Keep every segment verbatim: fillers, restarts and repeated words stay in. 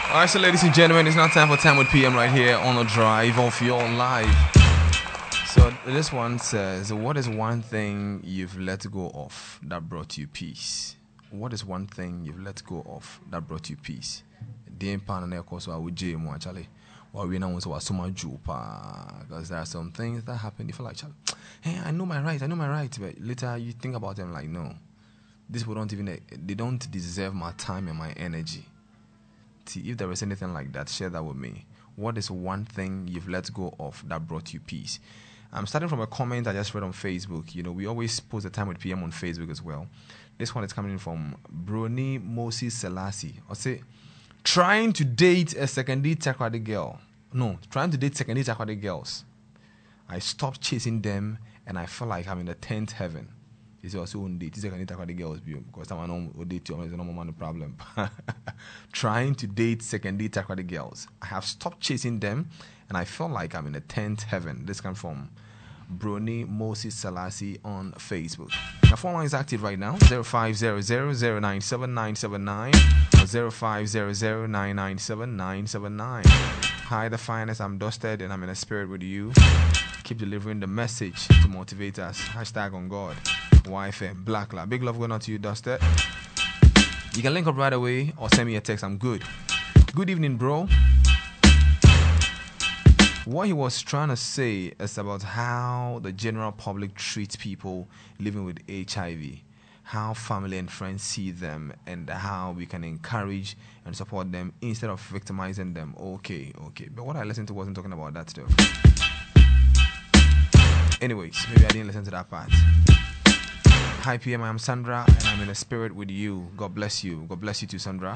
Alright, so ladies and gentlemen, it's now time for Time with P M right here on the Drive of Your Life. So this one says, what is one thing you've let go of that brought you peace? What is one thing you've let go of that brought you peace? Dear Pan and Echo, so I would J M actually. Or we know so so much because there are some things that happen. You feel like, hey, I know my right, I know my right, but later you think about them like, no, this people don't even, they don't deserve my time and my energy. If there is anything like that, share that with me. What is one thing you've let go of that brought you peace? I'm starting from a comment I just read on Facebook. You know, we always post the Time with P M on Facebook as well. This one is coming from Brony Moses Selassie. I say, trying to date a secondary Takrady girl. No, trying to date secondary Takrady girls. I stopped chasing them and I feel like I'm in the tenth heaven. It's also on date. It's like I need to the girls because someone will date you. It's no more problem. Trying to date secondary takwadi girls. I have stopped chasing them, and I feel like I'm in the tenth heaven. This comes from Brony Moses Selassie on Facebook. My phone line is active right now: zero five zero zero zero nine seven nine seven nine or zero five zero zero nine nine seven nine seven nine. Hi, the finest. I'm Dusted, and I'm in a spirit with you. Keep delivering the message to motivate us. Hashtag on God. Y F M Black Lab. Big love going out to you, Dusted. You can link up right away or send me a text. I'm good. Good evening, bro. What he was trying to say is about how the general public treats people living with H I V, how family and friends see them, and how we can encourage and support them instead of victimizing them. Okay, okay. But what I listened to wasn't talking about that stuff. Anyways, maybe I didn't listen to that part. Hi P M, I am Sandra and I'm in a spirit with you. God bless you. God bless you too, Sandra.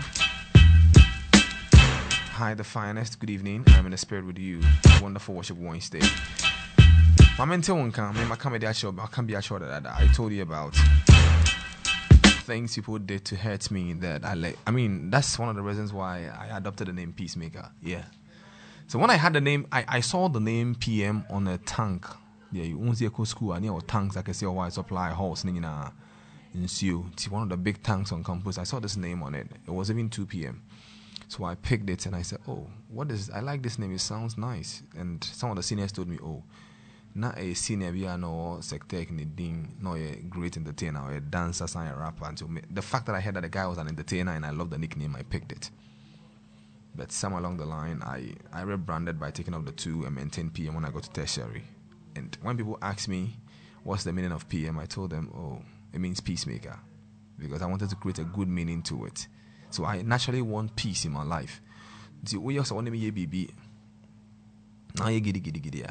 Hi the finest, good evening. I'm in a spirit with you. Wonderful worship Wednesday. My mental one can my comedy show, I can't be assured that I told you about things people did to hurt me that I like. I mean, that's one of the reasons why I adopted the name Peacemaker. Yeah. So when I had the name, I, I saw the name P M on a tank. Yeah, you won't see a school and your tanks I can see why supply horse in uh in Sue. It's one of the big tanks on campus. I saw this name on it. It was even two p.m. So I picked it and I said, oh, what is I like this name, it sounds nice. And some of the seniors told me, oh, not a senior we are no sector ding, no a great entertainer or a dancer, sign a rapper until me. The fact that I heard that the guy was an entertainer and I loved the nickname, I picked it. But somewhere along the line I, I rebranded by taking off the two and maintained P M when I got to tertiary. And when people ask me what's the meaning of P M, I told them, oh, it means peacemaker. Because I wanted to create a good meaning to it. So I naturally want peace in my life. We also want to be a baby. Now you giddy giddy giddy.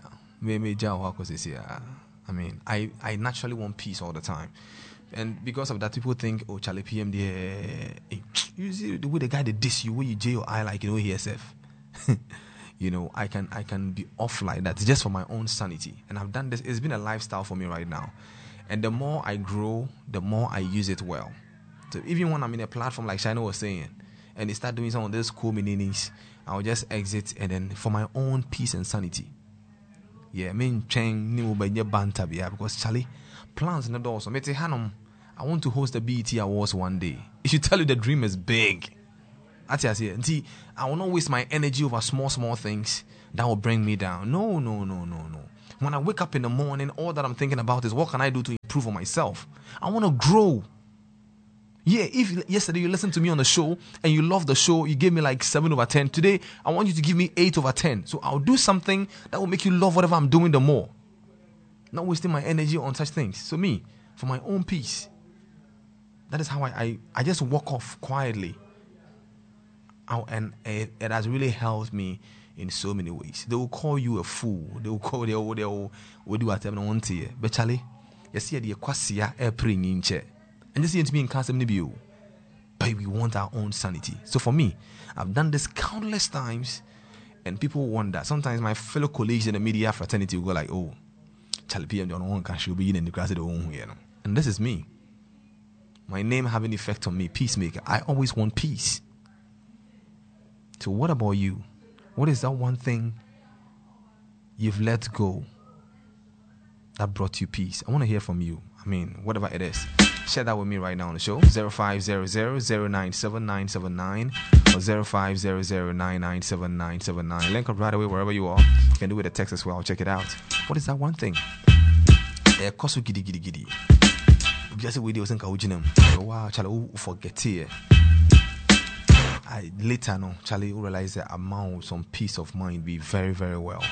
I mean, I, I naturally want peace all the time. And because of that, people think, oh, Charlie P M, the, you see the way the guy that diss you, where you J your eye like, you know, E S F. You know, I can I can be off like that just for my own sanity. And I've done this. It's been a lifestyle for me right now. And the more I grow, the more I use it well. So even when I'm in a platform like Shino was saying, and they start doing some of those cool meanings, I'll just exit and then for my own peace and sanity. Yeah, I mean, Cheng new banter because Charlie plans in the door. So Hanum, I want to host the B E T Awards one day. It should tell you the dream is big. See, I will not waste my energy over small, small things that will bring me down. No, no, no, no, no. When I wake up in the morning, all that I'm thinking about is what can I do to improve on myself? I want to grow. Yeah, if yesterday you listened to me on the show and you loved the show, you gave me like seven over ten. Today, I want you to give me eight over ten. So I'll do something that will make you love whatever I'm doing the more. Not wasting my energy on such things. So me, for my own peace, that is how I, I, I just walk off quietly. Oh, and it, it has really helped me in so many ways. They will call you a fool. They will call they will, they will, will do whatever they want to you. But Charlie, you see the equasia airplane in chair. And just to me in cancer you. But we want our own sanity. So for me, I've done this countless times and people wonder. Sometimes my fellow colleagues in the media fraternity will go like, oh, Charlie P M don't want to be in the grass of the own, you know. And this is me. My name have an effect on me, peacemaker. I always want peace. So what about you? What is that one thing you've let go that brought you peace? I want to hear from you. I mean, whatever it is. Share that with me right now on the show. zero five zero zero zero nine seven nine seven nine or zero five zero zero nine nine seven nine seven nine. Link up right away wherever you are. You can do it a text as well. Check it out. What is that one thing? Eh, koso gidi gidi gidi. Just a video saying kaujinem. Wow, Charlie, forget it. I later no, Charlie realize the amount, some peace of mind be very very well.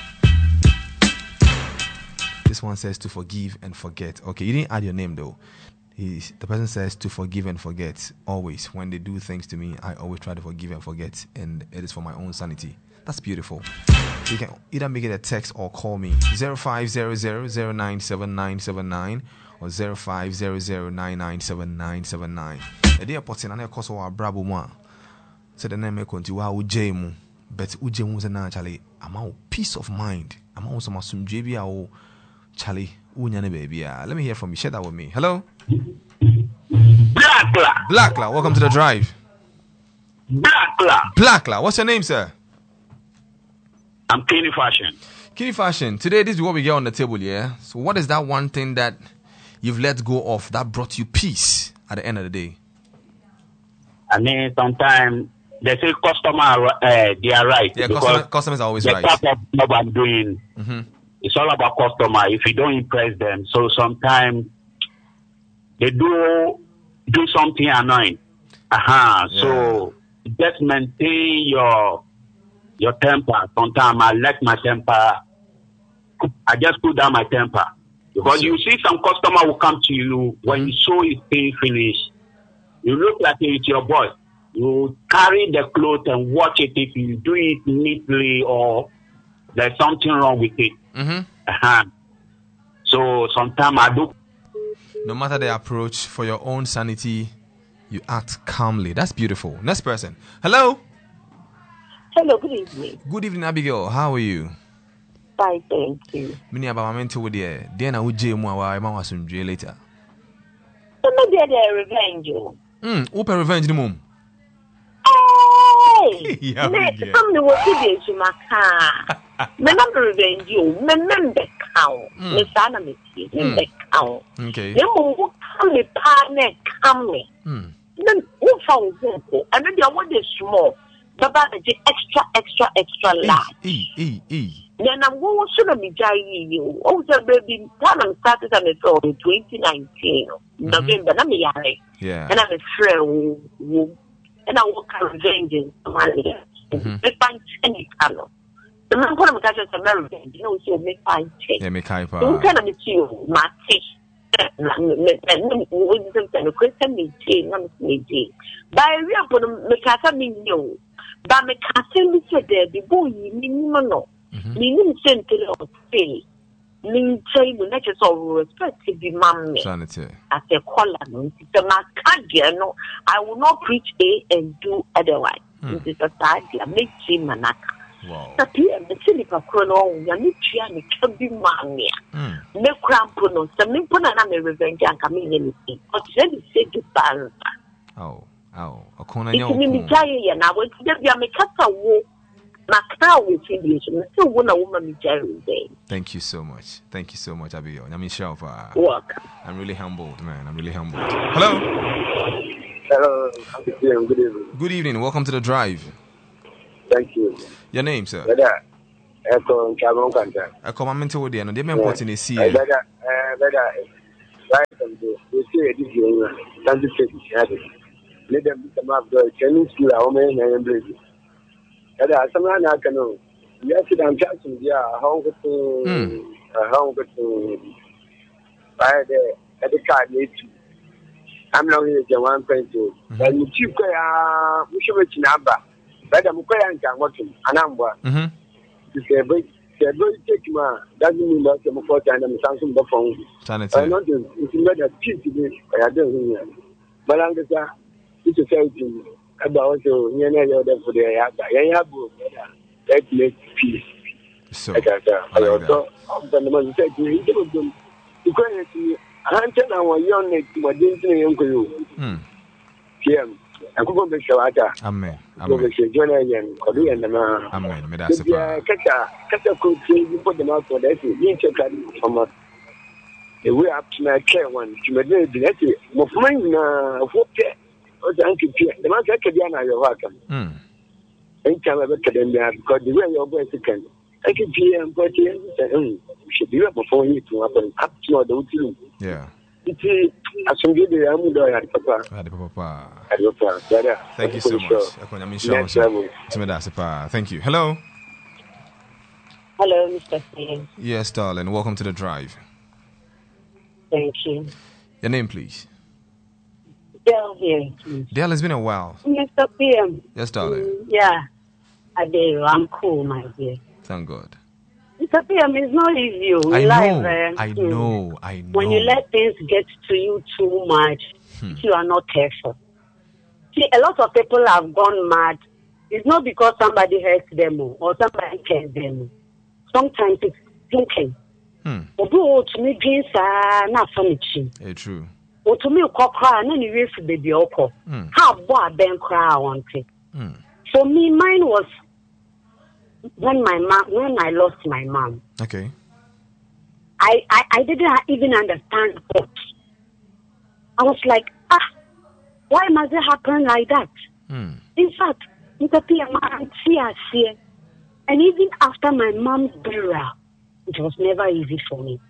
This one says to forgive and forget. Okay, you didn't add your name though. He's, the person says to forgive and forget. Always, when they do things to me, I always try to forgive and forget, and it is for my own sanity. That's beautiful. You can either make it a text or call me zero five zero zero zero nine seven nine seven nine or zero five zero zero nine nine seven nine seven nine. A day porting and a cost of our brabo one. So the name may continue ujemu, but ujemu is actually amount peace of mind. I'm also some J B O. Charlie, unyane baby. Uh, let me hear from you. Share that with me. Hello? Blackla. Blackla, welcome to the drive. Blackla. Blackla, what's your name, sir? I'm Kenny Fashion. Kenny Fashion. Today, this is what we get on the table, yeah? So what is that one thing that you've let go of that brought you peace at the end of the day? I mean, sometimes they say customer, uh, they are right. Yeah, customer, customers are always the right. The type of job I'm doing, mm-hmm. It's all about customer. If you don't impress them, so sometimes they do do something annoying. Uh-huh. Yeah. So just maintain your your temper. Sometimes I let my temper. I just put down my temper because so, you see some customer will come to you when mm-hmm. you show his thing finished. You look like it's your boy. You carry the clothes and watch it if you do it neatly or there's something wrong with it. Mm-hmm. Uh-huh. So sometimes I do. No matter the approach, for your own sanity, you act calmly. That's beautiful. Next person. Hello. Hello. Good evening. Good evening, Abigail. How are you? Fine, thank you. Many about my mentor with you. Then I would jail more while I'm was in jail later. So maybe they're revenge you. Hmm. Open revenge the mum. Hey, yeah, I'm the what you do, my car. Remember revenge you. Remember count. Miss Anna, Miss Remember count. Okay. You move come me partner come me. Hmm. Then who found simple? And then you want this small. Baba the extra, extra, extra large. E E E. Then I'm going to be jaying you. Oh, the baby, time I'm started on the floor in twenty nineteen. November, I'm a yeah. And I'm a friend. And I walk out revenge in Somalia. Make fine any color. The man put him catch us American, you know, so make fine take. Yeah, make hyper. So kind of you, my teeth. And the question me tea, not me tea. By a real put him, make us a million. But me can't me said there, the boy, minimum no. Meaning sent to the say. Mean say, we let us all respect to be mammy. Sanity. As a caller, the Macadia, no, I will not preach A and do otherwise. Hmm. It is a side, I make him manaka. Wow. But here, the Silica Chrono, Yamitia, and can be mammy. No crampono, some impon and I'm a revenge and coming anything. But then he said to balance. Oh, oh, a corner. It's me, Jay, and I went to the Yamicata walk. Thank you so much. Thank you so much, Abigail. I'm sure Welcome. I'm really humbled, man. I'm really humbled. Hello. Hello. Good evening. Good evening. Welcome to the drive. Thank you. Your name, sir? Better. Echo Chabon Kanta. I come mentor with you. They've been putting a C. Better. Better. Right from the you see a different. Thank you. Let them come up the Chinese school. How many and Brazil? Ada someone I can know. Yes, I'm just yeah, how to how to buy the the card need to. I'm not here to one point two. And you keep uh we should reach number. But I'm quite young working a number. Mhm. You say but say but take ma doesn't mean that I'm for time I'm Samsung the phone. Sanity. I not it's better cheap today. I don't know. But I'm just it's a say about so you know that for the yeah yeah that makes peace. So I got that. I also the man said to him to because I can't now young next my didn't know you. Hmm. Yeah. I could go to Shawata. Amen. Go to Jonathan Korean and Amen. Me that's a Kata Kata could say you put them out for that. You check out from us. we up to my care one to my day the of mine uh what was Uncle Pierre the man can be an welcome. Mm. And come back to them because the way you're going to can Uncle Pierre and Potty should be up before you to happen up to the two. Yeah. It's a some good papa. Papa. Thank you so much. Thank you. Hello. Hello, Mister Steve. Yes, darling. Welcome to the drive. Thank you. Your name, please. Dale here. Please. Dale, it's been a while. Mister P M. Yes, darling. Mm, yeah. I do. I'm cool, my dear. Thank God. Mister P M, it's not easy. I life, know. Uh, I know. I know. When you let things get to you too much, hmm. you are not careful. See, a lot of people have gone mad. It's not because somebody hurts them or somebody cares them. Sometimes it's thinking. Hmm. To me, dreams are not funny. It's true. Or to me, cry, and then you wish the baby oko. How boy ben cry on it. For me, mine was when my mom, when I lost my mom. Okay. I, I, I didn't even understand what. I was like, ah, why must it happen like that? Hmm. In fact, Mister P M, I'm here. And even after my mom's burial, it was never easy for me.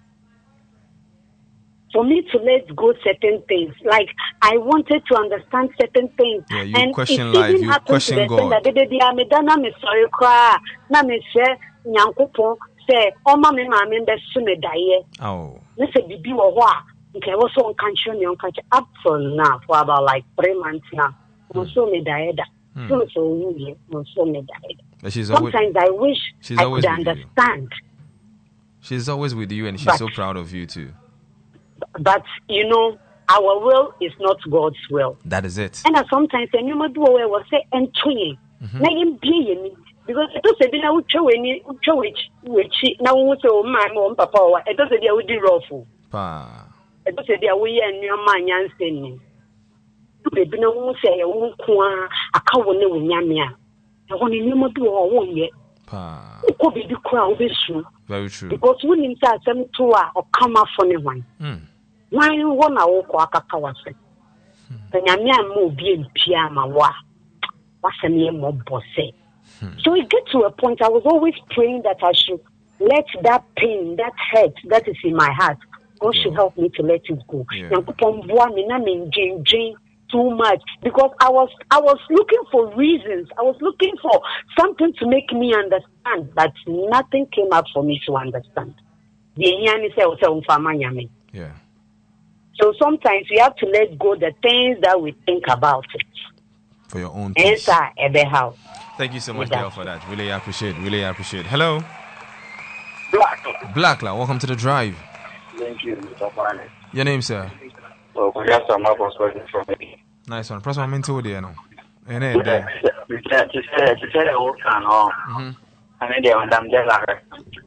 For me to let go certain things, like I wanted to understand certain things. Yeah, you and question it life, even you question to God. That they are me dana me sorry cry. Na me say nyankopo say o ma me ma me be su me daye. Oh. Me say bibi wo ho a nke wo so on country me on country up till now for about like three months now. Mo so me daye da. So so you mo so me daye da. She's Sometimes always, I wish she's I always could understand. You. She's always with you and she's but, so proud of you too. But, you know, our will is not God's will. That is it. And sometimes, and you might do away with say, and twin. Because it doesn't say, I would show any, which, which, now, so my mom, papa, it doesn't say, I would do awful. Pa. It doesn't say, we and your man, Yan saying, baby, no one say, I won't qua, a cow will know Yamia. I want to know do all one yet. Pa. It could be the crowd, this true. Very true. Because we need to some two or come up for anyone. Why you want to walk or kakawase? Then I mean, move being piama wa. What's the name of bossy? So it gets to a point I was always praying that I should let that pain, that hurt that is in my heart, God should help me to let it go. Too much because I was I was looking for reasons. I was looking for something to make me understand, but nothing came up for me to understand. Yeah. So sometimes we have to let go the things that we think about it. For your own peace. Thank you so much, Gail, for that. Really appreciate. Really appreciate. Hello. Black. Black, welcome to the drive. Thank you, Mister Barney. Your name, sir? Oh, yes, I'm up from me. Nice one. Press my mentor there now. And then there. To say, to say the whole can on. And then they went down there like,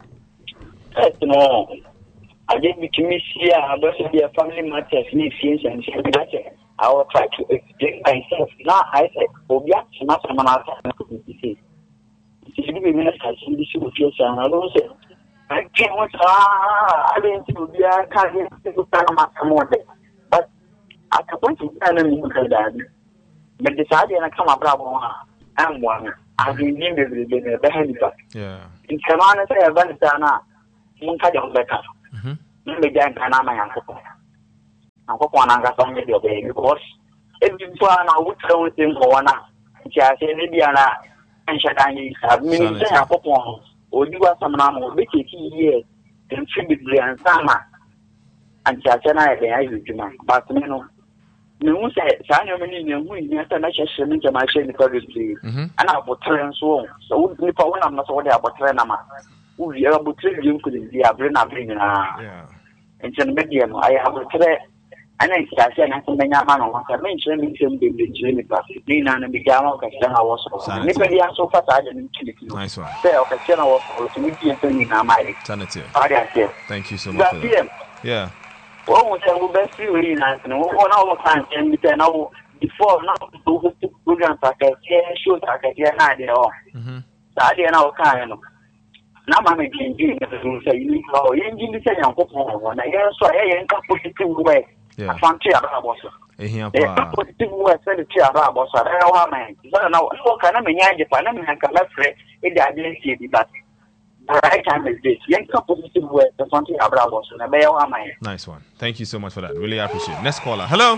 no, I didn't become here, but the family matters, need things and shit. I will try to explain myself. Now I said, oh, yeah, it's not someone else. See, the minister, this is what you're saying. I don't say, I can't, ah, I didn't do the I can't get to more. But at the point in time, I'm that. But decided I come up, I'm one. I've been named behind the Yeah. In Kamana, I have done Dana, Munka of Becca. Maybe Dan Panama and Copa. And Copa and Angasan with your baby, because every one I would tell him for one hour. She has said, Libiana and Shadani have many Copa, or you are some number of eighty years, and tributary and summer. And she has said, I have you, but no. No, say, Sanya Mini, who is the national into my shame because and I will turn so. So, if I want, I'm not what about Trenama. Who you are about three, you could be a brain of bringing a and send medium. I have a tray. And then I said, I think I am mentioned him being the Jimmy Passy, Nina and the Gamo Castana was so. Nobody are so fast, I didn't kill it. Nice one. Say, okay, Castana was to meet you in my Thank you so much. Yeah. Oh, I will best feel really nice. And one hour time, and we can now before now to programs like a shoot like a idea. So I didn't know kind of na ma me kinji so say you know yin ji say yan ko po na yen so e yen ka positive way afanti aba boso eh here e ka positive way say the aba boso e wa man so na so kana me nya je pa na me ka la fre e da de si bi but the right time is this yen ka positive way afanti aba boso na be wa man. Nice one. Thank you so much for that. Really appreciate it. Next caller. Hello.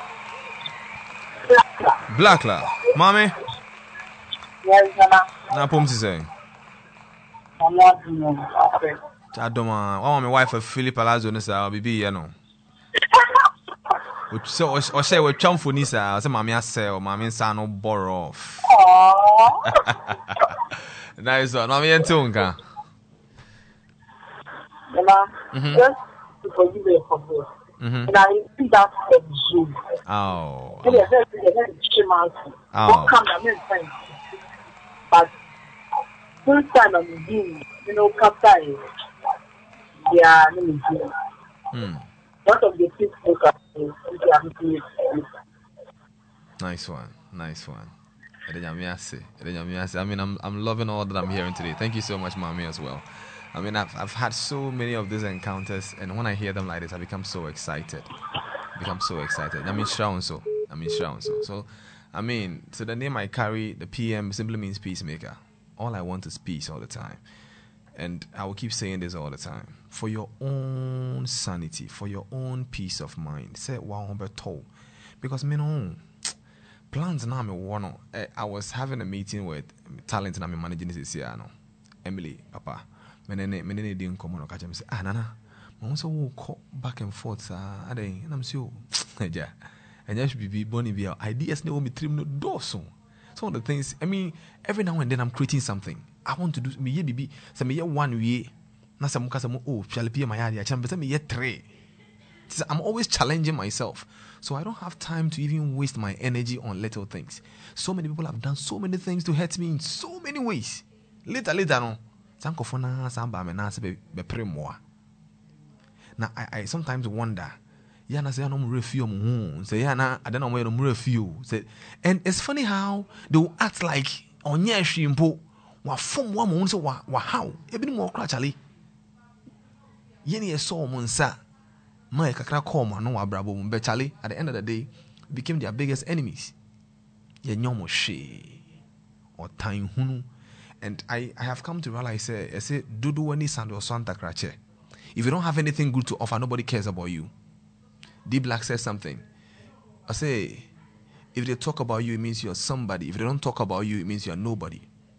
Blackla. Mommy. Yes, Mama. Na pom ti say. I'm not doing it. Chadoma, I want my wife of Philip Palazzo Nisa, Bibi, you know. So, or say, we're chum for Nisa, say, Mammy, I say, or Mammy, son, no borrow off. Nice one, Mammy, and Tunga. Mama, just to forgive me for this. And I see that Zoom. Oh. And they're very, they're very chimpanzee. Don't come down and find. But first time I'm doing, you know, captain. Yeah, let me see. Hmm. Lot of the people are nice one, nice one. I mean, I'm I'm loving all that I'm hearing today. Thank you so much, Mommy, as well. I mean, I've I've had so many of these encounters, and when I hear them like this, I become so excited. I become so excited. I mean, Shrown so. I mean, Shrown so. So, I mean, so the name I carry, the P M, simply means peacemaker. All I want is peace all the time. And I will keep saying this all the time. For your own sanity, for your own peace of mind. Say, wow, told. Because, me no, plans now, me one. I was having a meeting with talent and I'm managing this year. No, Emily, Papa. Me nene, me nene didn't come on. Catch me say, ah, Nana. I want to walk back and forth. Ah, and I'm so, yeah. And you should be born in ideas. No, me trim no dorsal. Some of the things, I mean, every now and then I'm creating something. I want to do me ye bibi. Say me ye one way. Na some muka some oh shall be my idea. Cham say me ye three. I'm always challenging myself, so I don't have time to even waste my energy on little things. So many people have done so many things to hurt me in so many ways. Later, later no. Sanko fona samba me na se be be pre moi. Now I I sometimes wonder. Yeah, na say no refuse mo. Say yeah na I don't know where no refuse. Say, and it's funny how they will act like onye shimpo. Wa form one mo say wa wa how. Ebi ni mo kra chale. Yeni eso mo nsa. Ma e kakra call ma no wa brabo mo be chale. At the end of the day, became their biggest enemies. Ye nyomo she or time hunu. And I, I have come to realize say I say dudu wani sando santa krache. If you don't have anything good to offer, nobody cares about you. D Black says something. I say, if they talk about you, it means you're somebody. If they don't talk about you, it means you're nobody.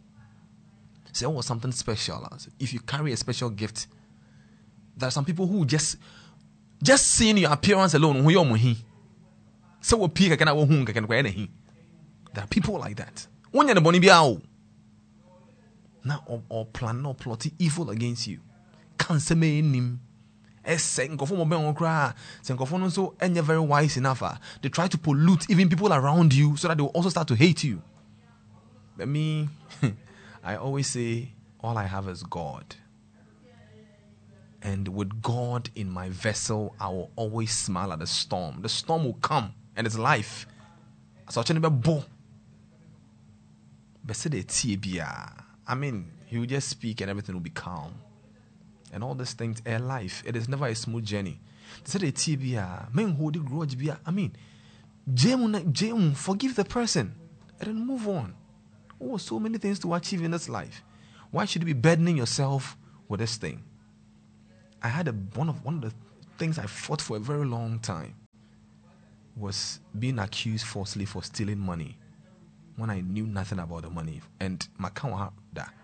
Say, oh, something special. If you carry a special gift, there are some people who just, just seeing your appearance alone, who you're muhi. So what pick can I who can go anything. There are people like that. When you're the bonny biao, now or, or plan or plotting evil against you. Can't say me in him. So and you're very wise enough. They try to pollute even people around you so that they will also start to hate you. But me, I always say, all I have is God. And with God in my vessel, I will always smile at the storm. The storm will come, and it's life. So I mean, he will just speak and everything will be calm. And all these things are life. It is never a smooth journey. They said a T B A, men hold it grudge. I mean, Jemu, forgive the person and then move on. Oh, so many things to achieve in this life. Why should you be burdening yourself with this thing? I had a one of one of the things I fought for a very long time was being accused falsely for stealing money when I knew nothing about the money. And my account that.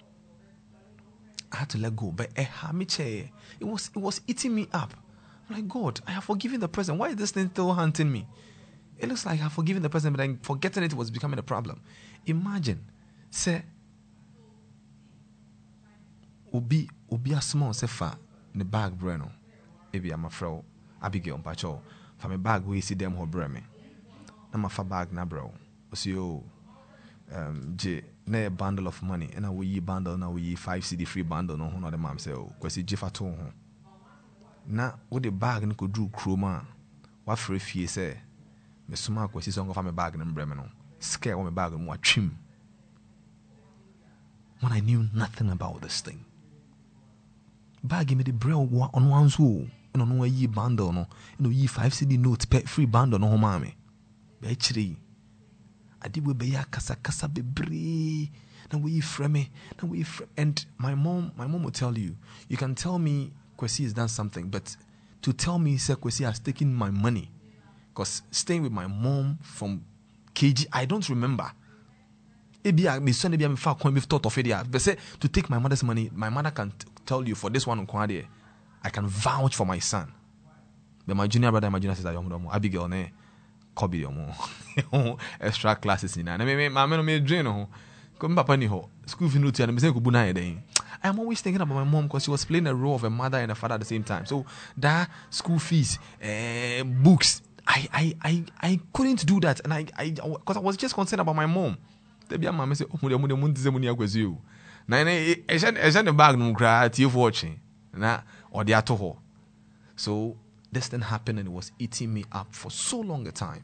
I had to let go, but it was it was eating me up. I'm like, God, I have forgiven the person. Why is this thing still haunting me? It looks like I have forgiven the person, but then forgetting it was becoming a problem. Imagine, say, Obi Obi a small sefa in the bag, Breno. Maybe I'm a fro Abigail Pacho. From a bag we see them who bring me. I'm a fa bag na bro. See you. Um, J, na a bundle of money, and I will ye bundle now we five C D free bundle no one of the mom say, oh, because he Jeff at home. Now, what the bag and could do crewman. What for if ye say, Miss Mark was his own of my bag and Bremen, scare on my bag and what trim. When I knew nothing about this thing, bag me the bread on one so and on one ye bundle no no ye five C D note pay free bundle no homame. Be chiri. Adi we be ya kasa kasa bebre. Na we frame na we frame. And my mom my mom will tell you, you can tell me Kwesi has done something, but to tell me say Kwesi has taken my money, because staying with my mom from K G, I don't remember. Maybe I my son maybe I'm far coin with thought of it. But say to take my mother's money, my mother can t- tell you for this one on Kwade, I can vouch for my son. But my junior brother and my junior sister, Abigail, ne, Kobe, extra classes in. And I mean, my man made drain on. Come papa ni ho. School fee no tia na me say ko bu na yeden. I'm always thinking about my mom because she was playing the role of a mother and a father at the same time. So that school fees, uh, books, I, I, I, I couldn't do that, and I, I, because I was just concerned about my mom. They be a mama say, "Oh, mo de mo de mo ndize mo ni agwazi o." Na na e e e the bag no cry tie for watching. Na or the ato ho. So this thing happened and it was eating me up for so long a time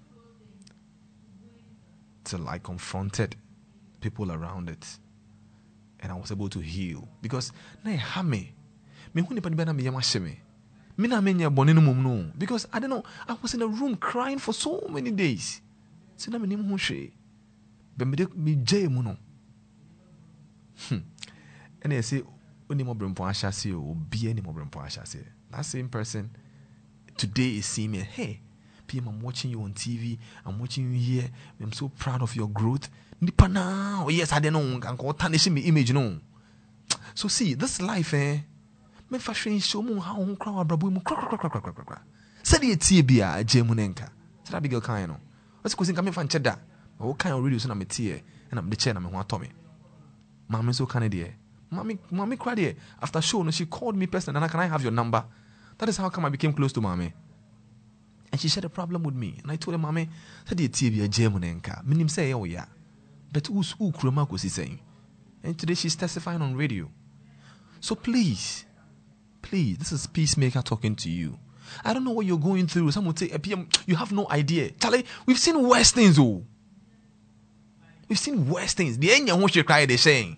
till I confronted people around it, and I was able to heal because na ha me me hu nipa ni na me yama sheme me na me nya bone no mum no because I don't know, I was in a room crying for so many days. So na me nim hu hwe be me de me jay mu no hm and they say oni mo brempo ahase o obi ani mo brempo ahase. That same person today is seeing me, hey P M, I'm watching you on T V, I'm watching you here, I'm so proud of your growth. Nipa now, yes, I don't know, can call tarnishing me image, no. So see, this life, eh, me fashion show mo how on crowd brabu mo crack crack crack crack crack. Said ye tie bia ajemunenka. Said Abigail kan no. What's question come fan cheda. O kan already so na me tie and I'm the chair na me ho atomi. Mama so kan dey. Mommy mommy cried there. After show no, she called me personally and can I have your number? That is how come I became close to mommy. And she shared a problem with me. And I told her, mommy, said ye tie bia ajemunenka. Minim say oh yeah. But who's who Kroma was he saying? And today she's testifying on radio. So please, please, this is Peacemaker talking to you. I don't know what you're going through. Some would say, P M, you have no idea. Charlie, we've seen worse things, oh. We've seen worse things. The end you should cry, they're saying.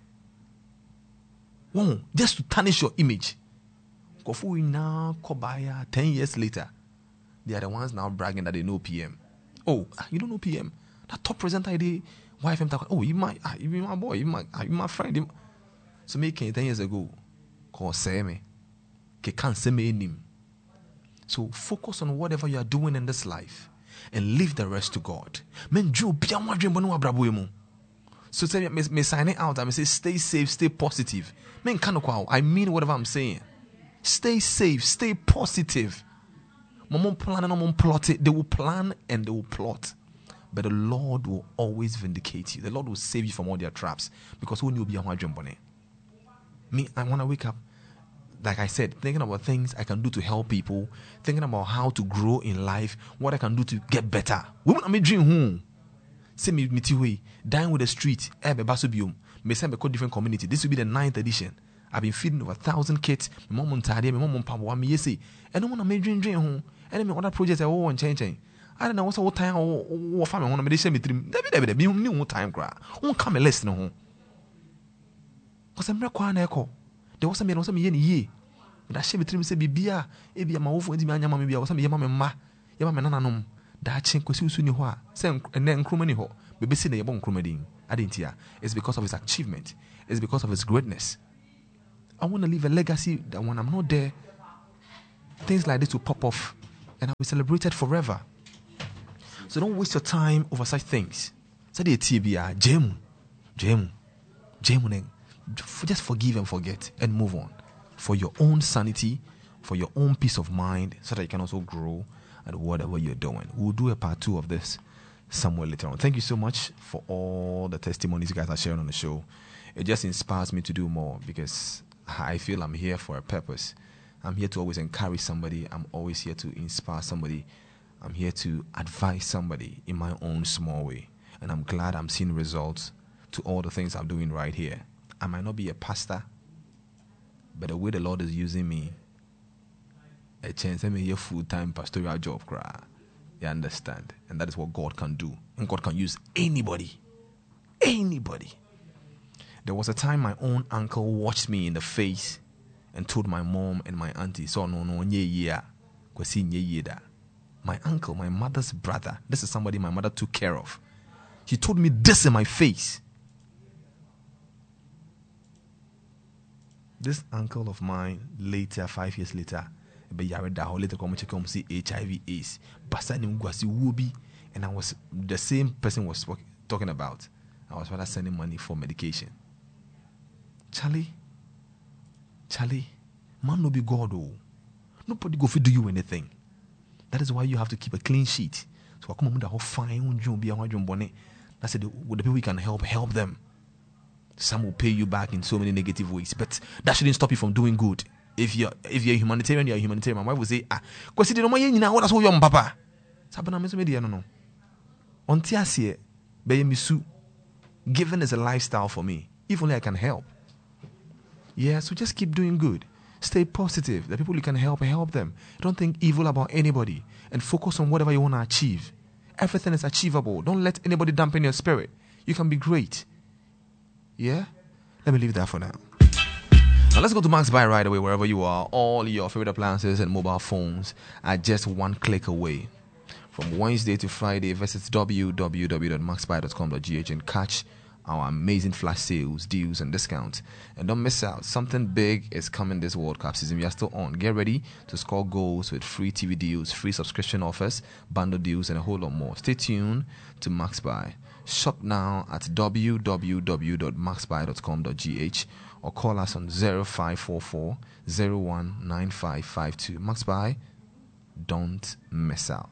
Whoa, just to tarnish your image. Kofu now, Kobaya, ten years later, they are the ones now bragging that they know P M. Oh, you don't know P M? That top presenter idea. Why if I'm talking? Oh, you my, you be my boy, you my, you my friend. You, so making ten years ago, call say me, ke can't say me name. So focus on whatever you are doing in this life, and leave the rest to God. Men Joe, be a dream, but no abrabuemo. So say me, me sign it out. I say stay safe, stay positive. Men can't I mean whatever I'm saying. Stay safe, stay positive. Mom plan and mom plot it. They will plan and they will plot. But the Lord will always vindicate you. The Lord will save you from all their traps. Because who knew be a dream bonnet? Me, I want to wake up, like I said, thinking about things I can do to help people, thinking about how to grow in life, what I can do to get better. Women, I'm a dream home. Say me, me, way, dying with the street, ebe basubium, me send me different community. This will be the ninth edition. I've been feeding over a thousand kids. My mom on tidy, my mom on papa, one me say, and no one I'm a dream dream home. And then other projects I want change change. I don't know what's what time or family want to be me dream. Never, never, be new time cry. Won't come and listen home. Because I'm not quite echo. There was some also me ye. That she between say bibia, e be my own me anyama me was some yama ma, yama nananum. That chin kusu suni hwa. Say and then crumani ho. Baby see the yabon crumading. I didn't hear. It's because of his achievement. It's because of his greatness. I want to leave a legacy that when I'm not there, things like this will pop off and I'll be celebrated forever. So don't waste your time over such things. Say the T B I, Jemu, Jemu, Jemu. Just forgive and forget and move on. For your own sanity, for your own peace of mind, so that you can also grow at whatever you're doing. We'll do a part two of this somewhere later on. Thank you so much for all the testimonies you guys are sharing on the show. It just inspires me to do more because I feel I'm here for a purpose. I'm here to always encourage somebody. I'm always here to inspire somebody. I'm here to advise somebody in my own small way. And I'm glad I'm seeing results to all the things I'm doing right here. I might not be a pastor, but the way the Lord is using me, a chance I may a full-time pastoral job, you understand? And that is what God can do. And God can use anybody. Anybody. There was a time my own uncle watched me in the face and told my mom and my auntie, so no, no, nye year, kwasi nye year. My uncle, my mother's brother, this is somebody my mother took care of. He told me this in my face. This uncle of mine, later, five years later, later come check him see H I V AIDS. Basani Mgwasi Wubi, and I was the same person was talking about. I was rather sending money for medication. Charlie, Charlie, man no be God oh. Nobody go fit do you anything. That is why you have to keep a clean sheet. So I come with the whole fine be a bonnet. That's it. With the people we can help, help them. Some will pay you back in so many negative ways, but that shouldn't stop you from doing good. If you're if you're a humanitarian, you're a humanitarian. My wife will say, ah, because you don't know what that's what you're papa. Sabana means media no no. On tiasie, be misu. Giving is a lifestyle for me. If only I can help. Yeah, so just keep doing good. Stay positive. The people you can help, help them. Don't think evil about anybody, and focus on whatever you want to achieve. Everything is achievable. Don't let anybody dampen your spirit. You can be great. Yeah? Let me leave that for now. Now let's go to Max Buy right away, wherever you are. All your favorite appliances and mobile phones are just one click away. From Wednesday to Friday, visit w w w dot max buy dot com dot g h and catch our amazing flash sales, deals, and discounts. And don't miss out. Something big is coming this World Cup season. We are still on. Get ready to score goals with free T V deals, free subscription offers, bundle deals, and a whole lot more. Stay tuned to Max Buy. Shop now at w w w dot max buy dot com dot g h or call us on zero five four four zero one nine five five two. Max Buy, don't miss out.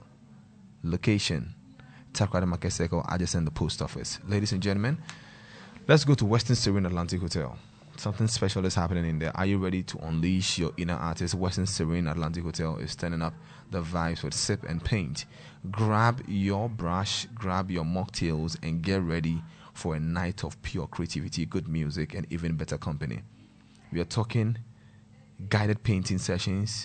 Location, Takrady Market Circle, adjacent the post office. Ladies and gentlemen, let's go to Western Serene Atlantic Hotel. Something special is happening in there. Are you ready to unleash your inner artist? Western Serene Atlantic Hotel is turning up the vibes with sip and paint. Grab your brush, grab your mocktails, and get ready for a night of pure creativity, good music, and even better company. We are talking guided painting sessions,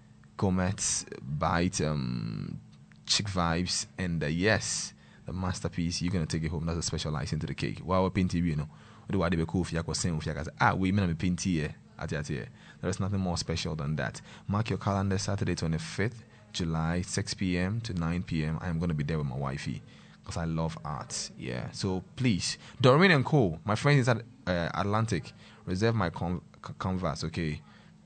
Gomets, Bite, um, Chick Vibes, and uh, yes, the masterpiece. You're gonna take it home. That's a special icing to the cake. Wow, we're painting, you know. Do I be cool if you are saying if you guys ah we may be painting here at here. There is nothing more special than that. Mark your calendar, Saturday twenty-fifth July, six p.m. to nine p.m. I am gonna be there with my wifey because I love art. Yeah, so please, Doreen and Co. My friends at uh, Atlantic, reserve my con- canvas. Okay.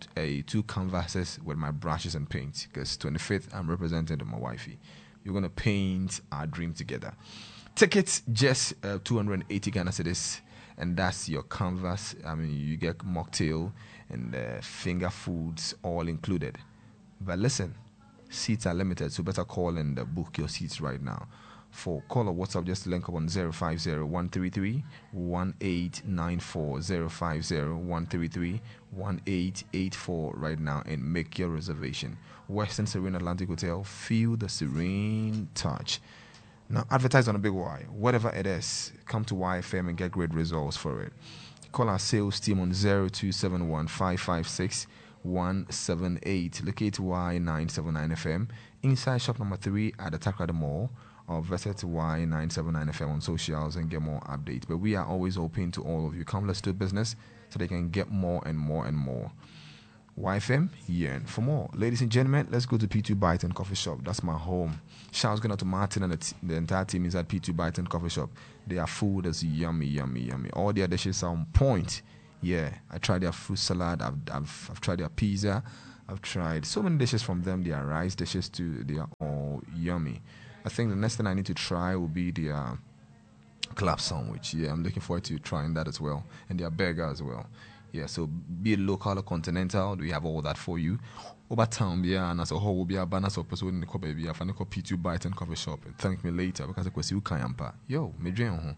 A two canvases with my brushes and paint because twenty-fifth I'm representing my wifey. You're gonna paint our dream together. Tickets just uh, two hundred eighty Ghana cedis, and that's your canvas. I mean, you get mocktail and uh, finger foods all included. But listen, seats are limited, so better call and uh, book your seats right now. For call or WhatsApp, just link up on zero five zero one three three one eight nine four, zero five zero one three three one eight eight four right now and make your reservation. Western Serene Atlantic Hotel, feel the serene touch. Now advertise on a big Y, whatever it is, come to Y F M and get great results for it. Call our sales team on zero two seven one five five six one seven eight. Locate Y nine seven nine F M inside shop number three at the Takrady Mall, or visit Y nine seven nine F M on socials and get more updates. But we are always open to all of you. Come, let's do business so they can get more and more and more. Y F M, yeah, and for more. Ladies and gentlemen, let's go to P two Byton Coffee Shop. That's my home. Shouts going out to Martin and the, t- the entire team is at P two Byton Coffee Shop. Their food is yummy, yummy, yummy. All their dishes are on point. Yeah, I tried their fruit salad. I've, I've, I've tried their pizza. I've tried so many dishes from them. Their rice dishes too. They are all yummy. I think the next thing I need to try will be the uh, club sandwich. Yeah, I'm looking forward to trying that as well. And their burger as well. Yeah, so be it local or continental, we have all that for you. Over town, yeah, and as a whole, will be a banner of person in the coffee, be a fan of P two Byton Coffee Shop. And thank me later because I was you can't. Yo, me dream,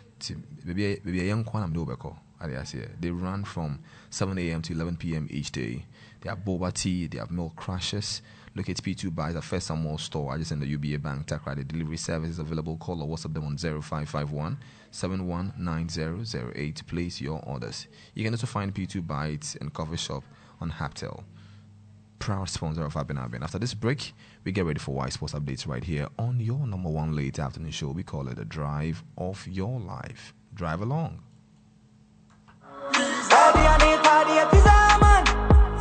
maybe maybe a young quantum do beko. They run from seven a.m. to eleven p.m. each day. They have boba tea, they have milk crushes. Look at P two Buys, a first and more store. I just send the U B A Bank Takrady delivery service is available. Call or WhatsApp them on zero five five one seven one nine zero zero eight to place your orders. You can also find P two Bytes and Coffee Shop on Haptel. Proud sponsor of Abin Abin. After this break, we get ready for Y Sports updates right here on your number one late afternoon show. We call it the Drive of Your Life. Drive along.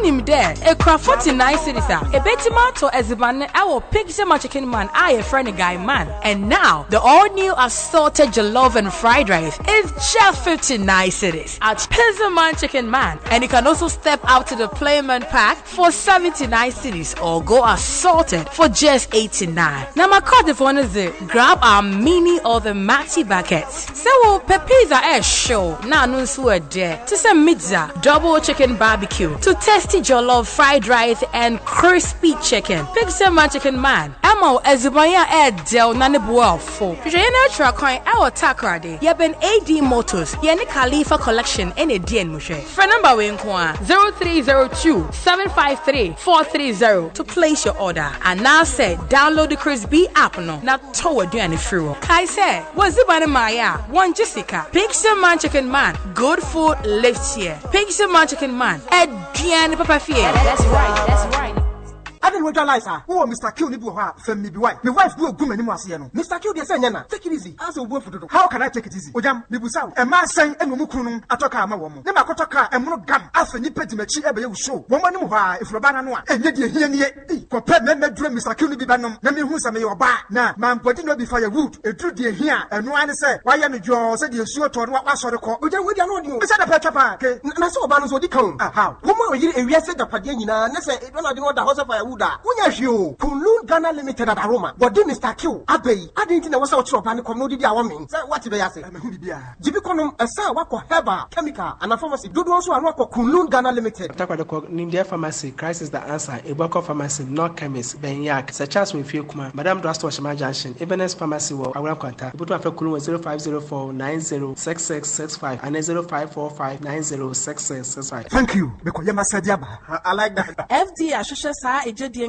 unim there e kra forty-nine cities a e betima to ezibane our Pixie Man Chicken Man I a friend guy man. And now the all new assorted jollof and fried rice is just fifty-nine cities at Pixie Man Chicken Man. And you can also step out to the Playman pack for seventy-nine cities or go assorted for just eighty-nine. Now my card if one is it, grab our mini or the maxi buckets. So pepizza air show now no swear there to some pizza, double chicken barbecue, to tasty jollof fried rice and crispy chicken. Pixie Man Chicken Man. Amo ezibanya air del nanebua fo. Jena tra coin our takrade. Yeben A D Motors. Yeni Khalifa collection any D N mushe. For number we inquire zero three zero two seven five three four three zero to place your order. And now say download the Crispy app no. Not toward do any free. Kai say was the bana maya one Jessica. Pixie Man Chicken Man. Good food lives here. Pixie Man Chicken Man. Ed Diane Papa Fear. That's right. That's right. I didn't realize her. Oh, Mister Q, you have family wife. My wife do a good many more. Mister Q, they say, Nana, take it easy. As a word for the how can I take it easy? Ojam, Nibusa, a man saying, and Mumukunum, Atoka, my woman. Nema Kotaka, and Monogam, after Nipet Mechi, ever show. Woman, if Robana, and yet you hear me. Compare men, dream Mister Q, Bibanum, Nami Husa, your bar. Now, man, putting up before your wood, a true dear here, and one say, why am you said you sure to what was the call? Ojam, we don't know. Is that a petapa? And I saw Banos would come. How? Woman, you said the Padina, and I said, it don't know the house of a wood. Unyashio, Kunlun Ghana Limited at Aroma. What did Mister Q? Abbey, I didn't know what's out of and commodity our means. What did I say? Jibiconum, a sa wako heba, chemical, and a pharmacy. Do also a rock of Kunlun Ghana Limited. Nindia Pharmacy, Christ is the answer. A Boko Pharmacy, not chemist, Benyak, such as we feel Kuma, Madame Drastwashima Junction, Ebenezer Pharmacy, or our contact. Put up a Kulu zero five zero four nine zero six six six five and zero five four five nine zero six six six five. Thank you, because you must say, I like that. F D A, Shusha, a Jedian.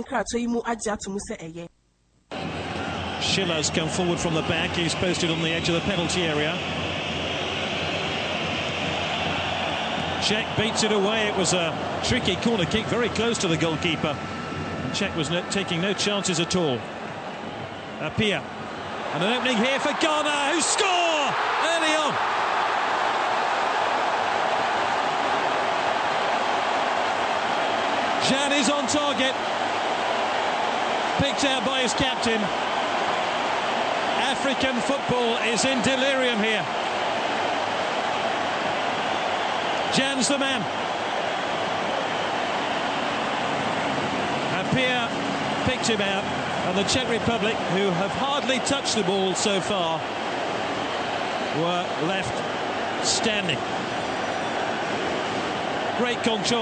Schiller's come forward from the back. He's posted on the edge of the penalty area. Czech beats it away. It was a tricky corner kick, very close to the goalkeeper. And Czech was no, taking no chances at all. Apia. And an opening here for Ghana, who score early on. Jan is on target. Picked out by his captain. African football is in delirium here. Jan's the man. Apia picked him out, and the Czech Republic, who have hardly touched the ball so far, were left standing. Great control.